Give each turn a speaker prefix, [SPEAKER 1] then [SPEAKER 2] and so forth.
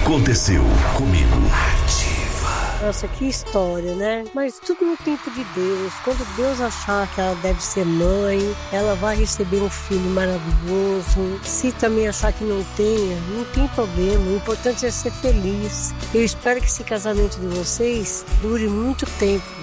[SPEAKER 1] Aconteceu comigo.
[SPEAKER 2] Nossa, que história, né? Mas tudo no tempo de Deus. Quando Deus achar que ela deve ser mãe, ela vai receber um filho maravilhoso. Se também achar que não tenha, não tem problema. O importante é ser feliz. Eu espero que esse casamento de vocês dure muito tempo.